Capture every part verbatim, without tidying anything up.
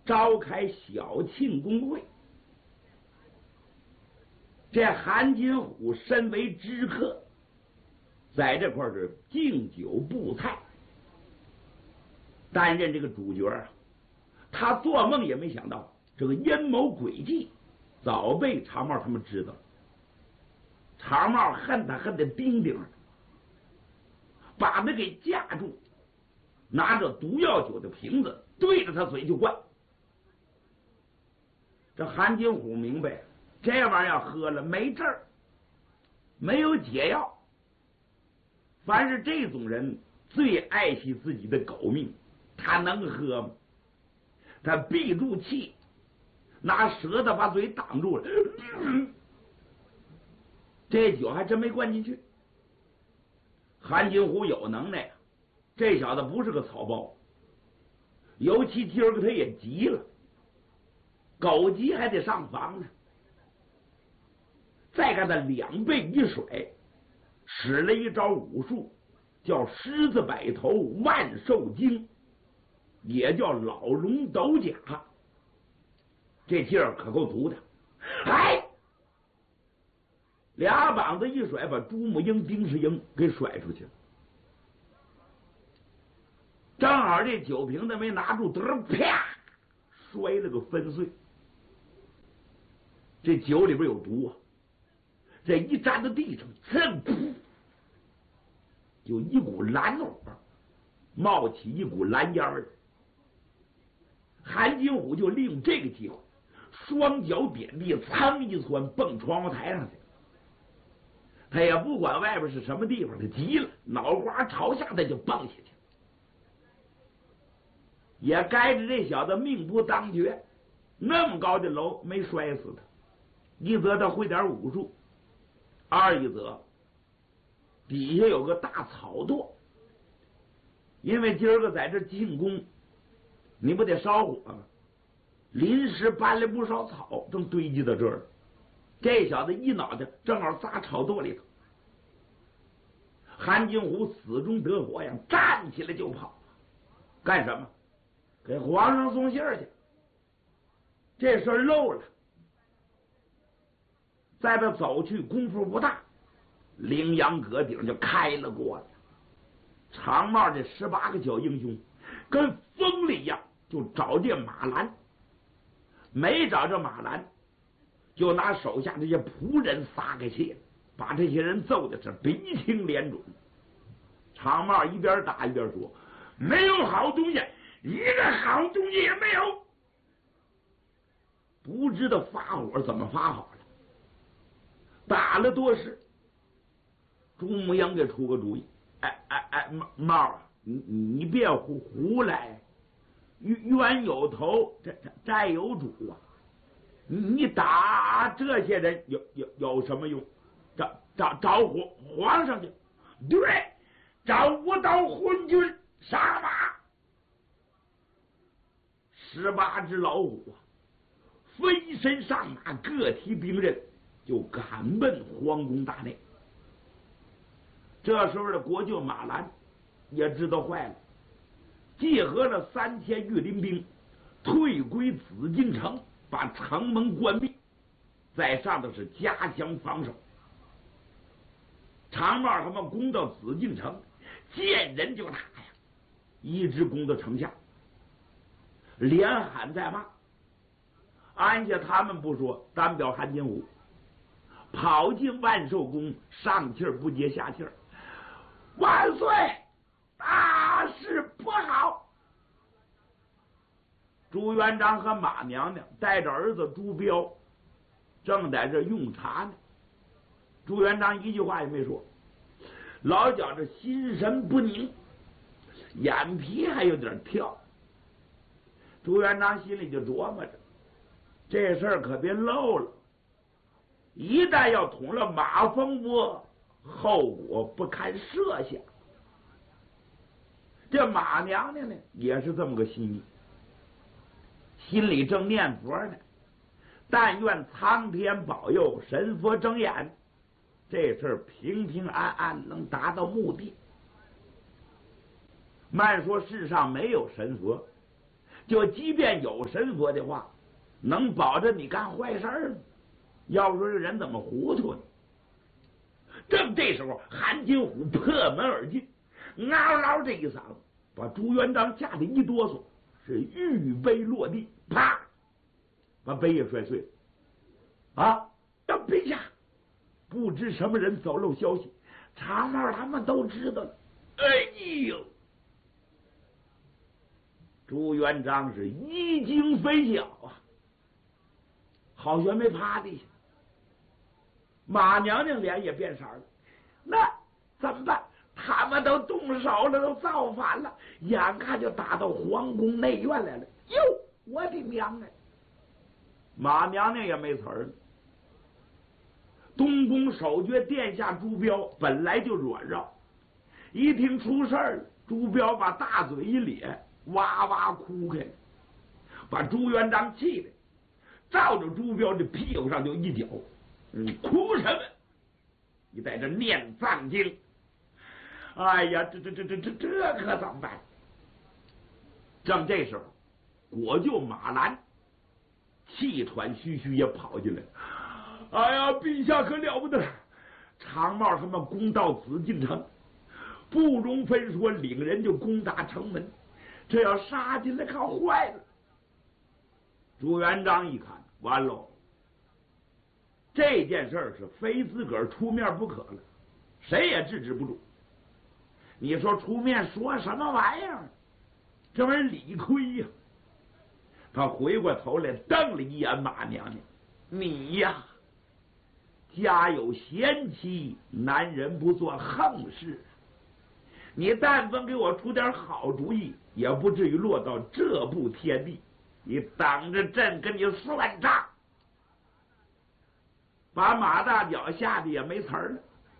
召开小庆功会。这韩金虎身为知客，在这块是敬酒布菜，担任这个主角啊。他做梦也没想到，这个阴谋诡计早被长帽他们知道了。长帽恨他恨得钉钉的，把他给架住，拿着毒药酒的瓶子对着他嘴就灌。这韩金虎明白，这玩意儿喝了没治儿，没有解药。凡是这种人最爱惜自己的狗命，他能喝吗？他闭住气，拿舌头把嘴挡住了，嗯、这酒还真没灌进去。韩金虎有能耐，这小子不是个草包，尤其今儿个他也急了，狗急还得上房呢。再看他两背一甩，使了一招武术，叫狮子摆头万寿经，也叫老龙斗甲。这劲儿可够足的，哎！俩膀子一甩，把朱木英、丁世英给甩出去了。正好这酒瓶子没拿住，得啪摔了个粉碎。这酒里边有毒啊！这一沾到地上，噌噗，有一股蓝火，冒起一股蓝烟儿。韩金虎就利用这个机会，双脚点地，噌一窜蹦窗户台上去。他也不管外边是什么地方，他急了，脑瓜朝下他就蹦下去。也该着这小子命不当绝，那么高的楼没摔死他。一则他会点武术，二一则底下有个大草垛，因为今儿个在这进宫，你不得烧火吗？临时搬来不少草，正堆积到这儿。这小子一脑袋正好砸草垛里头。韩金虎死中得活呀，站起来就跑，干什么？给皇上送信儿去。这事儿漏了，在他走去功夫不大，羚羊阁顶就开了锅了。长帽这十八个小英雄跟疯了一样，就找这马兰，没找着马兰，就拿手下这些仆人撒开气，把这些人揍的是鼻青脸肿。长帽一边打一边说：“没有好东西，一个好东西也没有。”不知道发火怎么发好了，打了多时。朱木英给出个主意：“哎哎哎，帽儿，你你别胡胡来，冤有头，债债有主啊！你打这些人有有有什么用？找找找皇皇上去，对，找我到昏君杀马。十八只老虎啊，飞身上马，各提兵刃，就赶奔皇宫大内。这时候的国舅马兰也知道坏了，集合了三千御林兵，退归紫禁城，把城门关闭，在上头是加强防守。长帽他们攻到紫禁城，见人就打呀，一直攻到城下，连喊带骂。安下他们不说，单表韩金虎跑进万寿宫，上气儿不接下气儿，万岁，大事不好！朱元璋和马娘娘带着儿子朱标，正在这用茶呢。朱元璋一句话也没说，老觉着心神不宁，眼皮还有点跳。朱元璋心里就琢磨着，这事儿可别漏了，一旦要捅了马蜂窝，后果不堪设想。这马娘娘呢，也是这么个心意，心里正念佛呢，但愿苍天保佑，神佛睁眼，这事儿平平安安能达到目的。慢说世上没有神佛， 就即便有神佛的话，能保着你干坏事儿吗？要说这人怎么糊涂呢？正这时候，韩金虎破门而进，嗷嗷这一嗓子，把朱元璋吓得一哆嗦，是玉杯落地，啪，把杯也摔碎了。啊，要陛下，不知什么人走漏消息，长帽他们都知道了。哎呦！朱元璋是一惊非小啊，好悬没趴地下。马娘娘脸也变色了，那怎么办？他们都动手了，都造反了，眼看就打到皇宫内院来了。哟，我的娘哎！马娘娘也没词儿了。东宫守爵殿下朱标本来就软弱，一听出事儿了，朱标把大嘴一咧，哇哇哭开了，把朱元璋气的，照着朱标的屁股上就一脚。你哭什么？你在这念藏经？哎呀，这这这这这这可怎么办？正这时候，国舅马兰气喘吁吁也跑进来。哎呀，陛下可了不得了！长帽他们攻到紫禁城，不容分说，领人就攻打城门，这要杀进来可坏了。朱元璋一看，完喽！这件事是非自个儿出面不可了，谁也制止不住。你说出面说什么玩意儿？这玩意儿理亏呀！他回过头来瞪了一眼马娘娘：“你呀，家有贤妻，男人不做横事。你但凡给我出点好主意，也不至于落到这步田地。你等着朕跟你算账！”把马大脚吓得也没词儿了。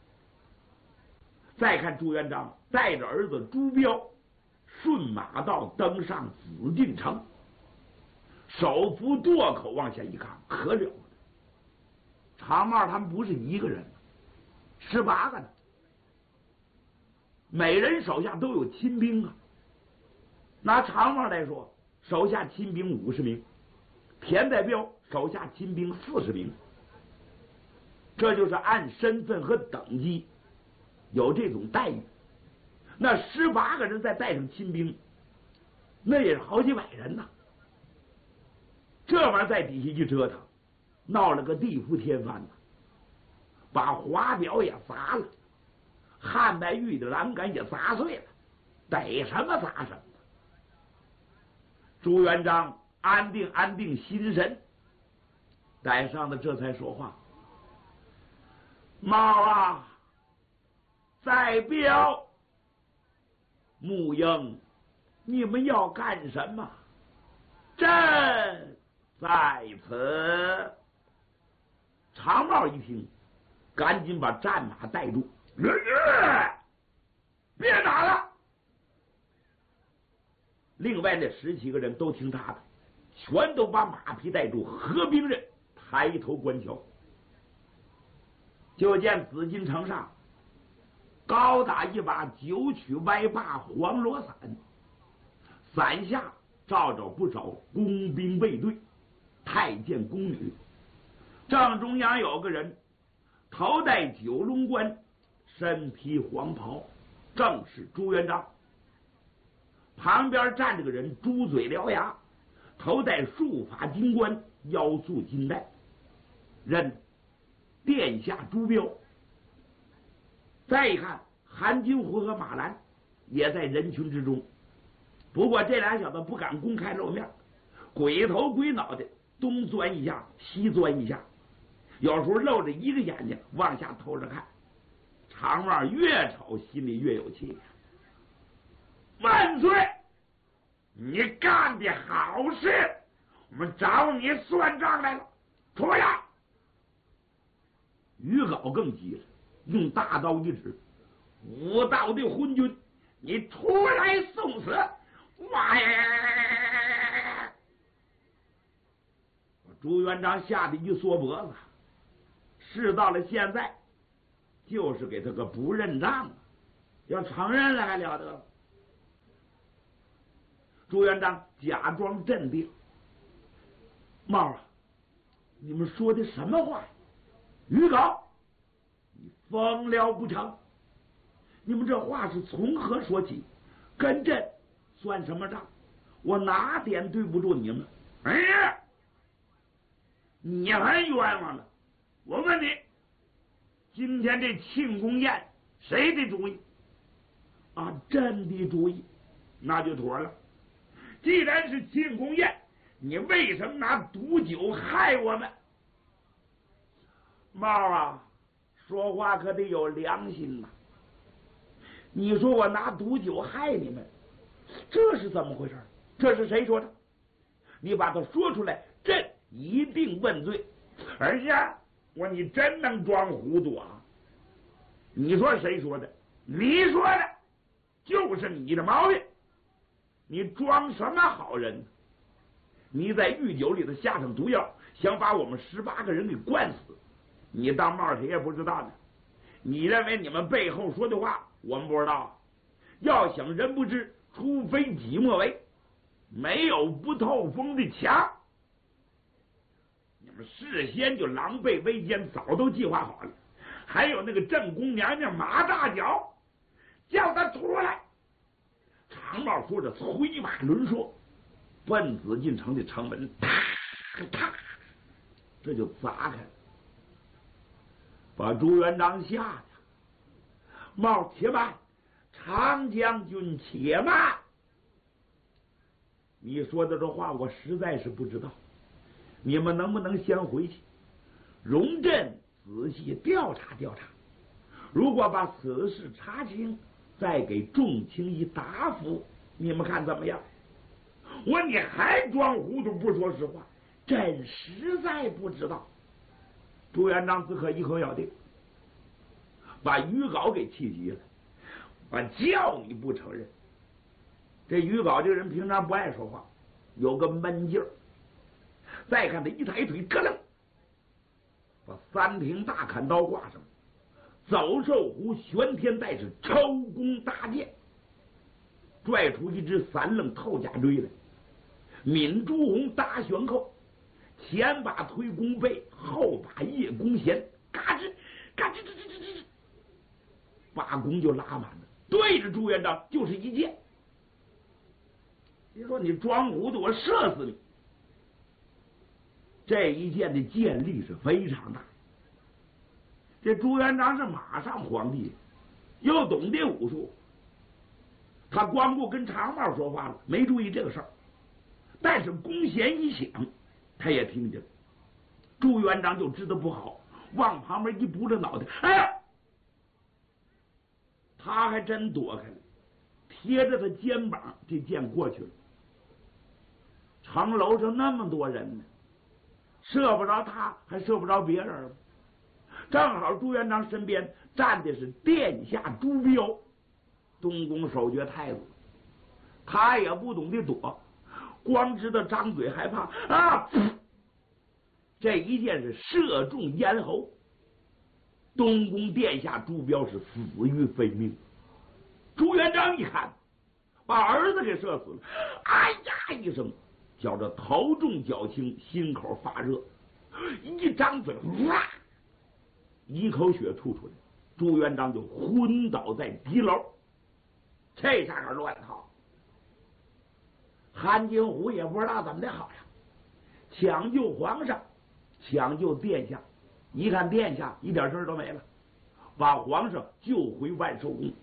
再看朱元璋带着儿子朱标顺马道登上紫禁城，手扶垛口往下一看，可了不得！长帽他们不是一个人，十八个呢，每人手下都有亲兵啊。拿长帽来说，手下亲兵五十名，田代彪手下亲兵四十名。这就是按身份和等级有这种待遇。那十八个人再带上亲兵，那也是好几百人呐。这玩意儿在底下一折腾，闹了个地覆天翻呐，把华表也砸了，汉白玉的栏杆也砸碎了，逮什么砸什么。朱元璋安定安定心神，逮上的这才说话：“猫啊，在彪、穆英，你们要干什么？朕在此。”长帽一听，赶紧把战马带住，别打了。另外那十七个人都听他的，全都把马匹带住，合兵刃，抬头观瞧。就见紫禁城上高打一把九曲歪把黄罗伞，伞下罩着不少宫兵卫队、太监宫女。正中央有个人，头戴九龙冠，身披黄袍，正是朱元璋。旁边站着个人，猪嘴獠牙，头戴束发金冠，腰束金带，认殿下朱标。再一看，韩金虎和马兰也在人群之中，不过这俩小子不敢公开露面，鬼头鬼脑的东钻一下西钻一下，有时候露着一个眼睛往下偷着看。长帽越瞅心里越有气。万岁！你干的好事，我们找你算账来了，出来！于镐更急了，用大刀一指：“无道的昏君，你出来送死！”哇呀！朱元璋吓得一缩脖子，事到了现在，就是给他个不认账，要承认了还了得？朱元璋假装镇定。茂啊，你们说的什么话？于高，你疯了不成？你们这话是从何说起？跟朕算什么账？我哪点对不住你们？哎呀，你还冤枉了！我问你，今天这庆功宴谁的主意？啊，朕的主意，那就妥了。既然是庆功宴，你为什么拿毒酒害我们？猫啊，说话可得有良心呐！你说我拿毒酒害你们，这是怎么回事？这是谁说的？你把它说出来，朕一定问罪。而且我你真能装糊涂啊！你说谁说的？你说的，就是你的毛病。你装什么好人？你在御酒里头下上毒药，想把我们十八个人给灌死。你当冒谁也不知道呢？你认为你们背后说的话我们不知道？要想人不知，除非己莫为。没有不透风的墙。你们事先就狼狈为奸，早都计划好了。还有那个正宫娘娘马大脚，叫他出来。长帽说着，催马轮说，奔紫禁城的城门，啪啪，这就砸开了，把朱元璋吓的。帽且慢，长将军且慢。你说的这话我实在是不知道，你们能不能先回去，容朕仔细调查调查？如果把此事查清，再给众卿一答复，你们看怎么样？我你还装糊涂不说实话，朕实在不知道。朱元璋此刻一口咬定，把于皋给气急了。我叫你不承认。这于皋这个人平常不爱说话，有个闷劲儿。再看他一抬腿，咯楞，把三挺大砍刀挂上，走兽弧玄天带是抽弓搭箭，拽出一只三棱透甲锥来，抿朱红搭悬扣，前把推弓背，后把叶弓弦，嘎吱嘎吱吱吱吱吱，把弓就拉满了，对着朱元璋就是一箭。你说你装糊涂，我射死你！这一箭的箭力是非常大。这朱元璋是马上皇帝，又懂得武术，他光顾跟长帽说话了，没注意这个事儿。但是弓弦一响，他也听见了。朱元璋就知道不好，往旁边一拨着脑袋，哎呀！他还真躲开了，贴着他肩膀，这箭过去了。城楼上那么多人呢，射不着他，还射不着别人了。正好朱元璋身边站的是殿下朱标，东宫守爵太子，他也不懂得躲，光知道张嘴害怕啊！这一箭是射中咽喉，东宫殿下朱标是死于非命。朱元璋一看，把儿子给射死了，哎呀一声，觉着头重脚轻，心口发热，一张嘴，哇，一口血吐出来，朱元璋就昏倒在敌楼。这下可乱套，韩金虎也不知道怎么的好呀，抢救皇上，抢救殿下，一看殿下一点事都没了，把皇上救回万寿宫。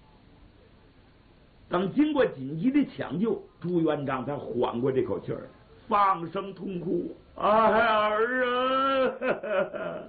等经过紧急的抢救，朱元璋才缓过这口气儿，放声痛哭：“哎儿啊！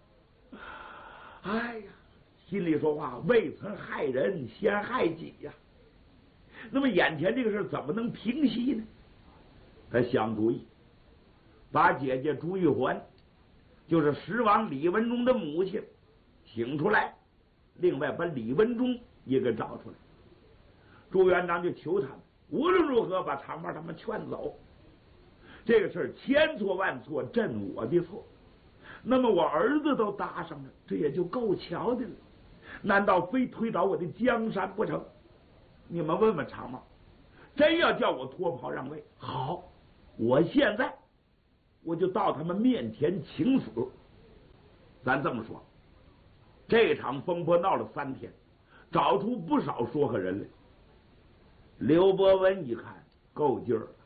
哎呀，心里说话，未曾害人，先害己呀。那么眼前这个事怎么能平息呢？”他想主意，把姐姐朱玉环，就是十王李文忠的母亲，请出来，另外把李文忠也给找出来。朱元璋就求他们无论如何把长毛他们劝走。这个事儿千错万错，朕我的错。那么我儿子都搭上了，这也就够瞧的了。难道非推倒我的江山不成？你们问问长毛， 真要叫我脱袍让位，好，我现在我就到他们面前请死。咱这么说，这场风波闹了三天，找出不少说和人来。刘伯温一看够劲儿了，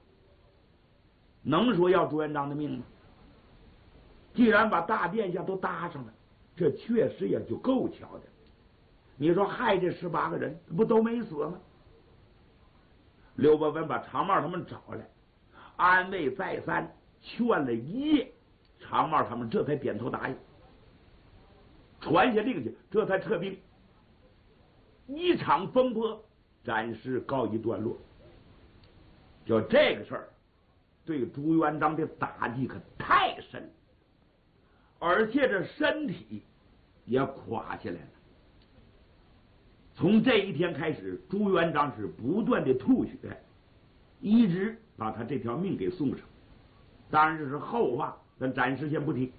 能说要朱元璋的命吗？既然把大殿下都搭上了，这确实也就够巧的。你说害这十八个人不都没死吗？刘伯温把长帽他们找来，安慰再三，劝了一夜，长帽他们这才点头答应，传下令去，这才撤兵。一场风波暂时告一段落。就这个事儿，对朱元璋的打击可太深，而且这身体也垮下来了。从这一天开始，朱元璋是不断的吐血，一直把他这条命给送上。当然这是后话，咱暂时先不提。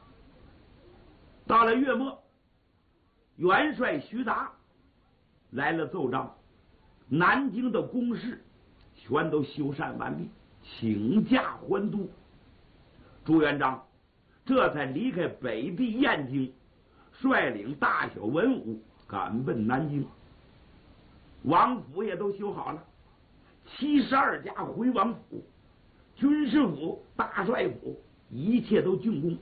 到了月末，元帅徐达来了奏章，南京的工事全都修缮完毕，请假还都。朱元璋这才离开北地燕京，率领大小文武赶奔南京。王府也都修好了，七十二家回王府、军师府、大帅府，一切都竣工。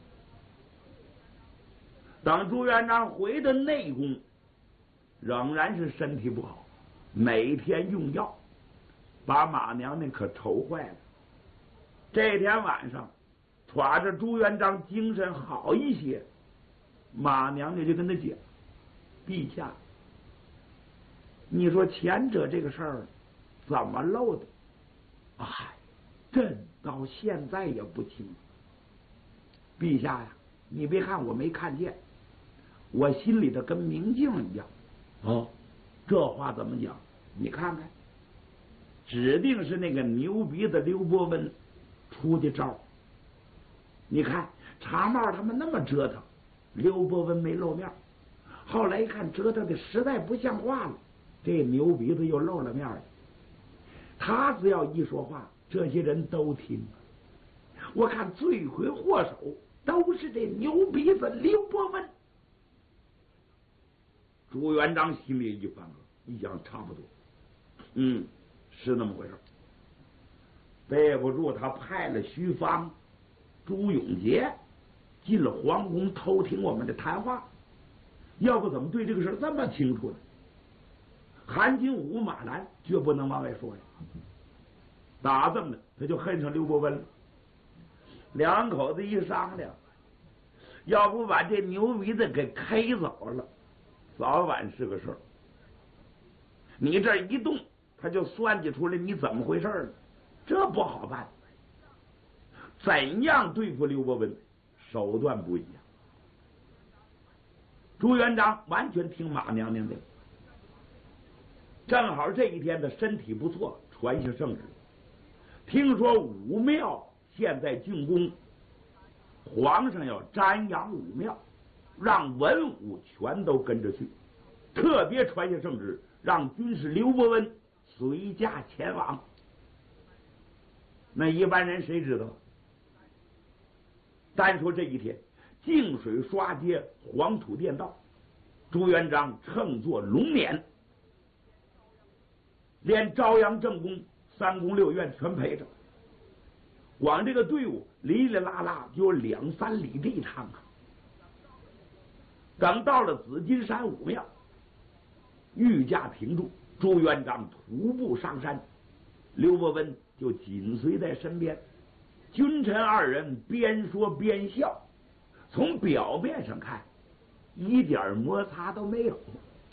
等朱元璋回到内宫，仍然是身体不好，每天用药，把马娘娘可愁坏了。这天晚上，抓着朱元璋精神好一些，马娘娘就跟他讲：“陛下，你说前者这个事儿怎么漏的？哎，朕到现在也不清。陛下呀，你别看我没看见，我心里头跟明镜一样。哦，这话怎么讲？你看看，指定是那个牛鼻子刘伯温出的招。你看长帽他们那么折腾，刘伯温没露面，后来一看折腾的实在不像话了，这牛鼻子又露了面了。他只要一说话，这些人都听。我看罪魁祸首都是这牛鼻子刘伯温。朱元璋心里一翻，一想差不多，嗯，是那么回事。背不住，他派了徐芳、朱永杰进了皇宫偷听我们的谈话，要不怎么对这个事这么清楚呢？韩金武、马兰绝不能往外说呀。打这么的，他就恨上刘伯温了。两口子一商量，要不把这牛鼻子给 K 走了，早晚是个事儿。你这一动，他就算计出来你怎么回事了，这不好办。怎样对付刘伯温，手段不一样。朱元璋完全听马娘娘的，正好这一天的身体不错，传下圣旨，听说武庙现在竣工，皇上要瞻仰武庙，让文武全都跟着去，特别传下圣旨，让军师刘伯温随驾前往。那一般人谁知道？单说这一天，净水刷街，黄土垫道，朱元璋乘坐龙辇，连朝阳正宫、三宫六院全陪着。光这个队伍哩哩啦啦就有两三里地趟啊。等到了紫金山武庙，御驾停住，朱元璋徒步上山，刘伯温就紧随在身边。君臣二人边说边笑，从表面上看一点摩擦都没有。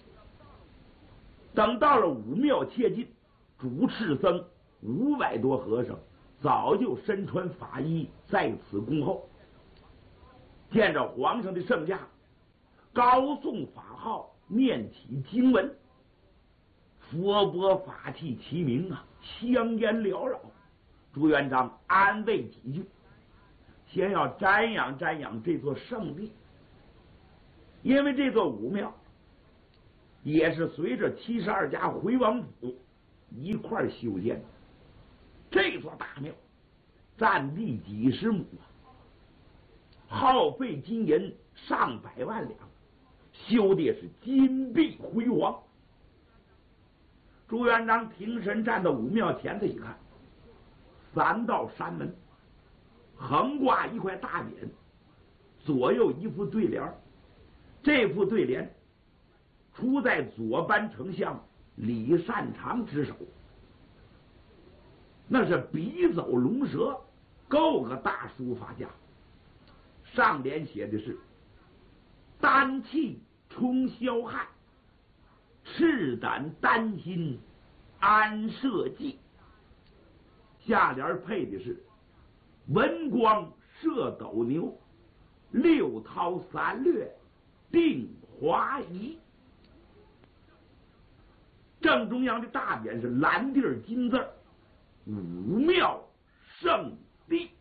等到了武庙切近，主持僧五百多和尚早就身穿法衣在此恭候，见着皇上的圣驾，高颂法号，念起经文，佛钵法器齐鸣啊，香烟缭绕。朱元璋安慰几句，先要瞻仰瞻仰这座圣地，因为这座武庙也是随着七十二家回王府一块修建。这座大庙占地几十亩啊，耗费金银上百万两，修的是金碧辉煌。朱元璋挺身站到武庙前头一看，三道山门，横挂一块大匾，左右一副对联，这副对联出在左班丞相李善长之手，那是笔走龙蛇，够个大书法家。上联写的是丹气冲霄汉，赤胆丹心安社稷，下联配的是文光射斗牛，六韬三略定华夷。正中央的大匾是蓝地金字，武庙圣地。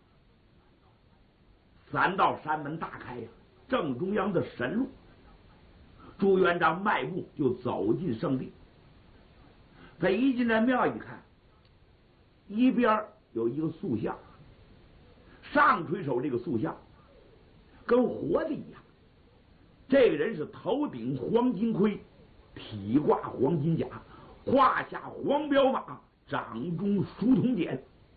三道山门大开呀，正中央的神路，朱元璋迈步就走进圣地。他一进这庙一看，一边有一个塑像，上垂手这个塑像跟活的一样。这个人是头顶黄金盔，体挂黄金甲，胯下黄骠马，掌中书铜锏。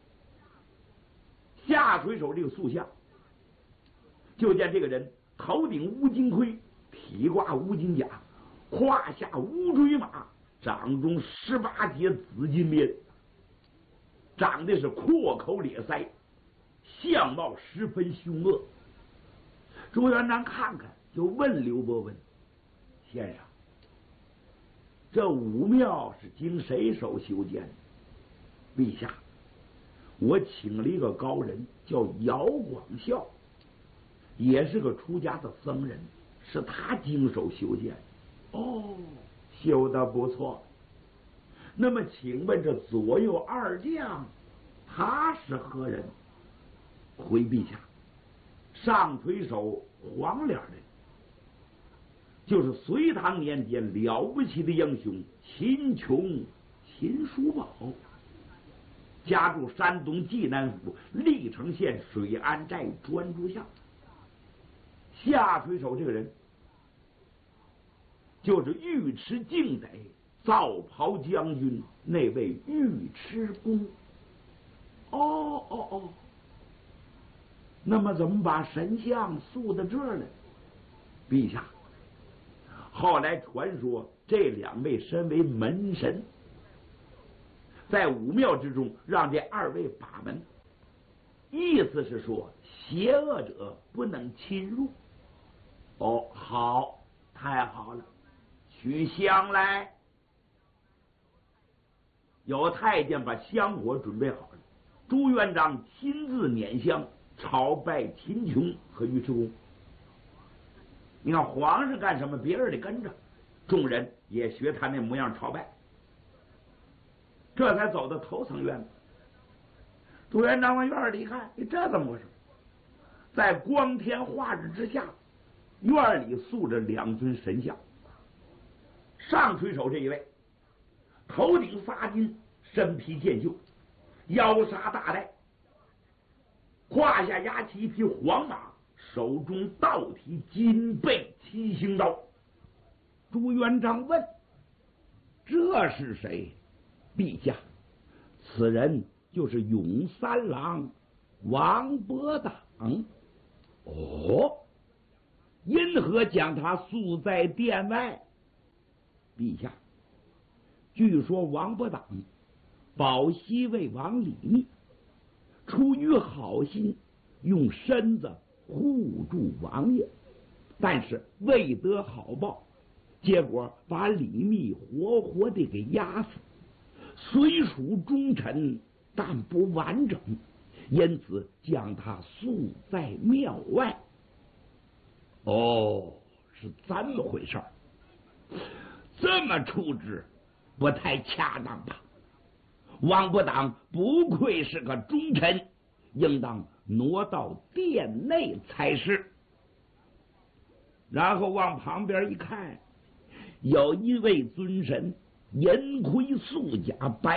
下垂手这个塑像，就见这个人头顶乌金盔，体挂乌金甲，胯下乌骓马，掌中十八节紫金鞭，长得是阔口咧腮，相貌十分凶恶。朱元璋看看，就问刘伯温：“先生，这武庙是经谁手修建的？”“陛下，我请了一个高人，叫姚广孝，也是个出家的僧人，是他经手修建。”“哦，修得不错。那么请问这左右二将他是何人？”“回陛下，上垂手黄脸的，就是隋唐年间了不起的英雄秦琼秦叔宝，家住山东济南府历城县水安寨专诸巷。下垂手这个人就是尉迟敬德皂袍将军那位尉迟恭。”“哦哦哦，那么怎么把神像塑到这儿呢？”“陛下，后来传说这两位身为门神，在武庙之中让这二位把门，意思是说邪恶者不能侵入。”“哦，好，太好了，取香来。”有太监把香火准备好了，朱元璋亲自捻香朝拜秦琼和尉迟恭。你看皇上干什么，别人得跟着，众人也学他那模样朝拜，这才走到头层院子。朱元璋往院里一看，你这怎么回事？在光天化日之下，院里塑着两尊神像。上垂手这一位，头顶发巾，身披箭袖，腰纱大带，胯下压起一匹黄马，手中倒提金背七星刀。朱元璋问：“这是谁？”“陛下，此人就是永三郎王伯党。”“哦，因何将他塑在殿外？”“陛下，据说王伯党保西魏王李密，出于好心，用身子护住王爷，但是未得好报，结果把李密活活的给压死。虽属忠臣，但不完整，因此将他塑在庙外。”“哦，是这么回事儿。这么处置不太恰当吧？王伯党不愧是个忠臣，应当挪到殿内才是。”然后往旁边一看，有一位尊神银盔素甲，百